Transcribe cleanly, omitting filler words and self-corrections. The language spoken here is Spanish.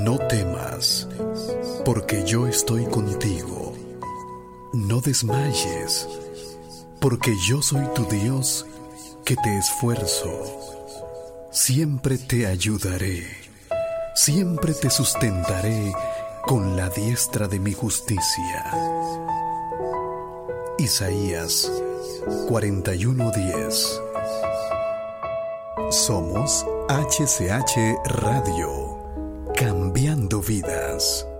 No temas, porque yo estoy contigo. No desmayes, porque yo soy tu Dios que te esfuerzo. Siempre te ayudaré, siempre te sustentaré con la diestra de mi justicia. Isaías 41:10. Somos HCH Radio, cambiando vidas.